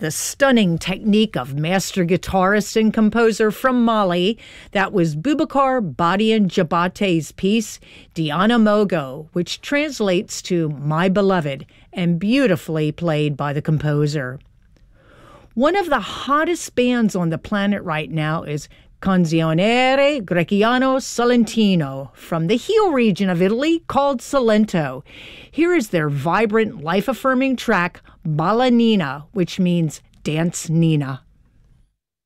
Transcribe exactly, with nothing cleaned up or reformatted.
the stunning technique of master guitarist and composer from Mali. That was Boubacar Badian Jabate's piece, Diana Mogo, which translates to My Beloved, and beautifully played by the composer. One of the hottest bands on the planet right now is Canzoniere Grecciano Salentino from the Heel region of Italy called Salento. Here is their vibrant, life-affirming track, Balla Nina, which means Dance Nina.